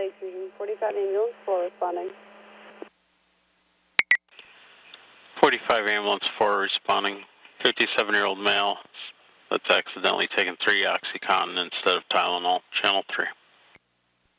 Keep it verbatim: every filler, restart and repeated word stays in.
Lake Region, forty-five ambulance four responding. forty-five ambulance four responding. fifty-seven-year-old male that's accidentally taken three OxyContin instead of Tylenol, channel three.